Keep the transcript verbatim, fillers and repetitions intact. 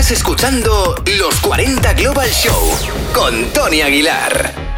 Estás escuchando Los cuarenta Global Show con Tony Aguilar.